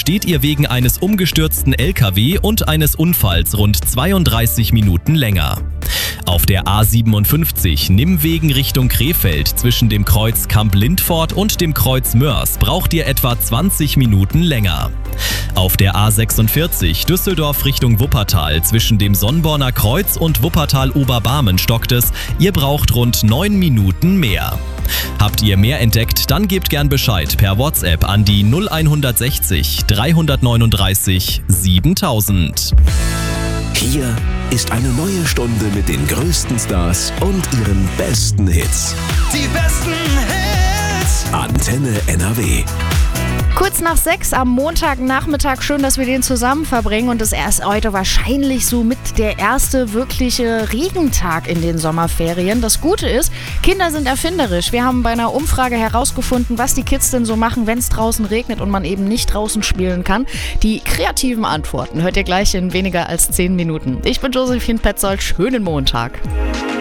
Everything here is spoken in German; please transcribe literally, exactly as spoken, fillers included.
steht ihr wegen eines umgestürzten L K W und eines Unfalls rund zweiunddreißig Minuten länger. Auf der A siebenundfünfzig Nimmwegen Richtung Krefeld zwischen dem Kreuz Kamp-Lindfort und dem Kreuz Mörs braucht ihr etwa zwanzig Minuten länger. Auf der A sechsundvierzig Düsseldorf Richtung Wuppertal zwischen dem Sonnborner Kreuz und Wuppertal-Oberbarmen stockt es, ihr braucht rund neun Minuten mehr. Habt ihr mehr entdeckt, dann gebt gern Bescheid per WhatsApp an die null sechzig dreihundertneununddreißig siebentausend. Hier ist eine neue Stunde mit den größten Stars und ihren besten Hits. Die besten Hits. Antenne N R W. Kurz nach sechs am Montagnachmittag. Schön, dass wir den zusammen verbringen. Und es ist heute wahrscheinlich so mit der erste wirkliche Regentag in den Sommerferien. Das Gute ist, Kinder sind erfinderisch. Wir haben bei einer Umfrage herausgefunden, was die Kids denn so machen, wenn es draußen regnet und man eben nicht draußen spielen kann. Die kreativen Antworten hört ihr gleich in weniger als zehn Minuten. Ich bin Josephine Petzold. Schönen Montag.